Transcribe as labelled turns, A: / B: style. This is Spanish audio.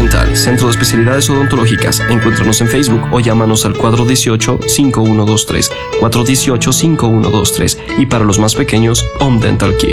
A: Dental, Centro de Especialidades Odontológicas. Encuéntranos en Facebook o llámanos al 418-5123, 418-5123. Y para los más pequeños, Home Dental Care.